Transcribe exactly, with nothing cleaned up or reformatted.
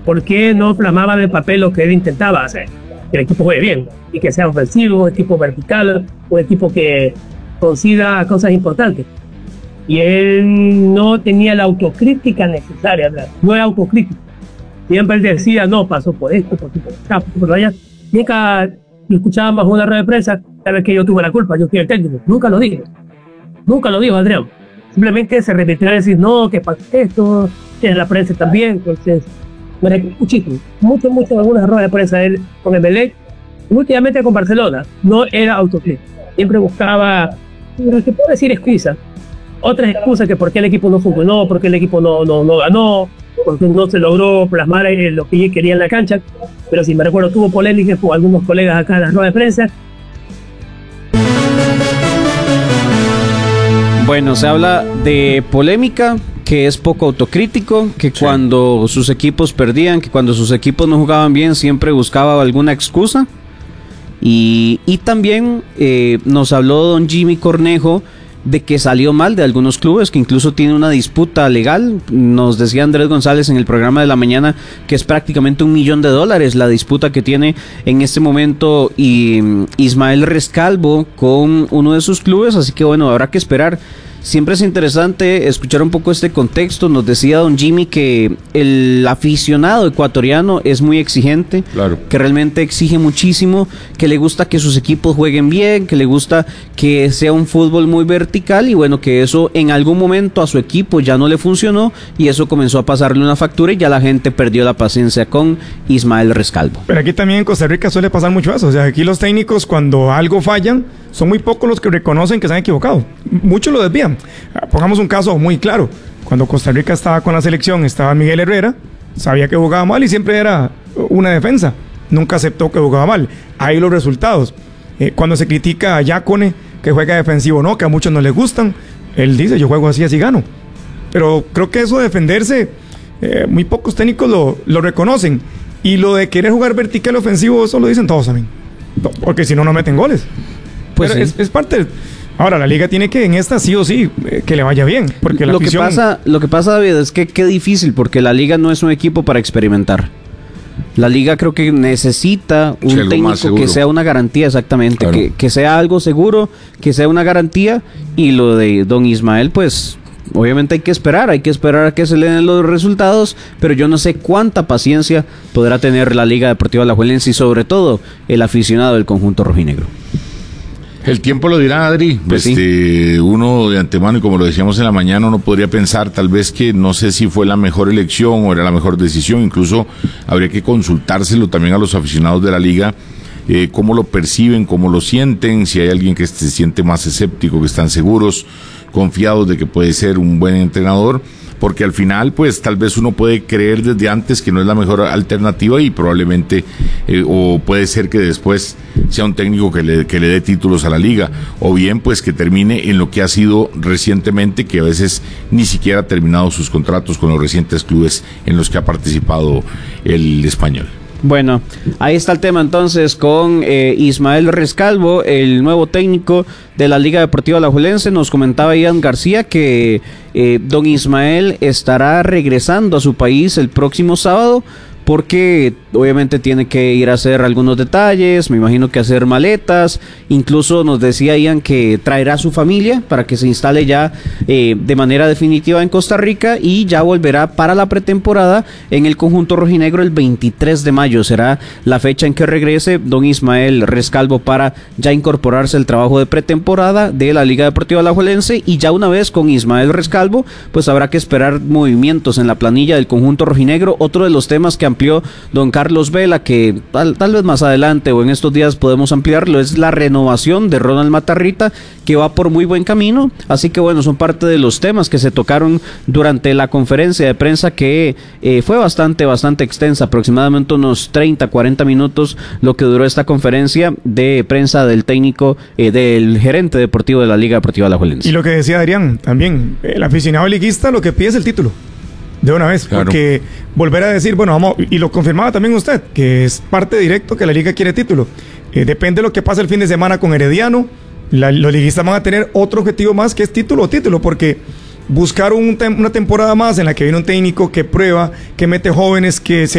¿por qué no plasmaba en el papel lo que él intentaba hacer? Que el equipo juegue bien y que sea ofensivo, un equipo vertical, un equipo que consiga cosas importantes. Y él no tenía la autocrítica necesaria, ¿verdad? No era autocrítico. Siempre él decía, no, pasó por esto, por esto, por acá, por allá. Nunca escuchaba más una rueda de prensa, sabes que yo tuve la culpa, yo fui el técnico. Nunca lo dijo. Nunca lo dijo Adrián. Simplemente se repitió a decir, no, que pasa esto, que la prensa también. Entonces, me recuerdo muchísimo, mucho, mucho en algunas ruedas de prensa él con el Emelec, y últimamente con Barcelona. No era autocrítico. Siempre buscaba, ¿qué puedo decir? Excusas. Otras excusas que por qué el equipo no funcionó, por qué el equipo no, no, no ganó, porque no se logró plasmar lo que quería en la cancha. Pero si me recuerdo, tuvo polémicas con algunos colegas acá en las ruedas de prensa. Bueno, se habla de polémica, que es poco autocrítico, que sí. Cuando sus equipos perdían, que cuando sus equipos no jugaban bien, siempre buscaba alguna excusa. Y, y también eh, nos habló don Jimmy Cornejo de que salió mal de algunos clubes, que incluso tiene una disputa legal. Nos decía Andrés González en el programa de la mañana que es prácticamente un millón de dólares la disputa que tiene en este momento y Ismael Rescalvo con uno de sus clubes, así que bueno, habrá que esperar. Siempre es interesante escuchar un poco este contexto. Nos decía don Jimmy que el aficionado ecuatoriano es muy exigente, claro, que realmente exige muchísimo, que le gusta que sus equipos jueguen bien, que le gusta que sea un fútbol muy vertical y bueno, que eso en algún momento a su equipo ya no le funcionó y eso comenzó a pasarle una factura y ya la gente perdió la paciencia con Ismael Rescalvo. Pero aquí también en Costa Rica suele pasar mucho eso, o sea, aquí los técnicos cuando algo fallan, son muy pocos los que reconocen que se han equivocado. Muchos lo desvían. Pongamos un caso muy claro. Cuando Costa Rica estaba con la selección, estaba Miguel Herrera, sabía que jugaba mal y siempre era una defensa. Nunca aceptó que jugaba mal. Ahí los resultados. Eh, cuando se critica a Yacone, que juega defensivo, no, que a muchos no les gustan, él dice, yo juego así, así gano. Pero creo que eso de defenderse, eh, muy pocos técnicos lo, lo reconocen. Y lo de querer jugar vertical ofensivo, eso lo dicen todos también. Porque si no, no meten goles. Pues sí. es, es parte. Ahora, la liga tiene que en esta sí o sí eh, que le vaya bien. Porque la lo, afición... que pasa, lo que pasa, David, es que qué difícil, porque la liga no es un equipo para experimentar. La liga creo que necesita un sí, técnico que sea una garantía, exactamente. Claro. Que, que sea algo seguro, que sea una garantía. Y lo de don Ismael, pues... obviamente hay que esperar, hay que esperar a que se le den los resultados, pero yo no sé cuánta paciencia podrá tener la Liga Deportiva Alajuelense y sobre todo el aficionado del conjunto rojinegro. El tiempo lo dirá, Adri. Pues este, sí. Uno de antemano, y como lo decíamos en la mañana, uno podría pensar tal vez que no sé si fue la mejor elección o era la mejor decisión, incluso habría que consultárselo también a los aficionados de la liga, eh, cómo lo perciben, cómo lo sienten, si hay alguien que se siente más escéptico, que están seguros, confiados de que puede ser un buen entrenador, porque al final pues tal vez uno puede creer desde antes que no es la mejor alternativa y probablemente eh, o puede ser que después sea un técnico que le, que le dé títulos a la liga, o bien pues que termine en lo que ha sido recientemente, que a veces ni siquiera ha terminado sus contratos con los recientes clubes en los que ha participado el español. Bueno, ahí está el tema entonces con eh, Ismael Rescalvo, el nuevo técnico de la Liga Deportiva Alajuelense. Nos comentaba Ian García que eh, don Ismael estará regresando a su país el próximo sábado, porque obviamente tiene que ir a hacer algunos detalles, me imagino que hacer maletas, incluso nos decía Ian que traerá a su familia para que se instale ya eh, de manera definitiva en Costa Rica y ya volverá para la pretemporada en el conjunto rojinegro el veintitrés de mayo, será la fecha en que regrese don Ismael Rescalvo para ya incorporarse al trabajo de pretemporada de la Liga Deportiva Alajuelense, y ya una vez con Ismael Rescalvo pues habrá que esperar movimientos en la planilla del conjunto rojinegro. Otro de los temas que amplió don Carlos Vela, que tal, tal vez más adelante o en estos días podemos ampliarlo, es la renovación de Ronald Matarrita, que va por muy buen camino. Así que bueno, son parte de los temas que se tocaron durante la conferencia de prensa, que eh, fue bastante, bastante extensa, aproximadamente unos treinta, cuarenta minutos lo que duró esta conferencia de prensa del técnico, eh, del gerente deportivo de la Liga Deportiva Alajuelense. Y lo que decía Adrián también, el aficionado liguista lo que pide es el título. De una vez, claro. Porque volver a decir, bueno, vamos, y lo confirmaba también usted, que es parte directo que la liga quiere título. Eh, depende de lo que pase el fin de semana con Herediano, la, los liguistas van a tener otro objetivo más, que es título o título, porque buscar un tem- una temporada más en la que viene un técnico que prueba, que mete jóvenes, que se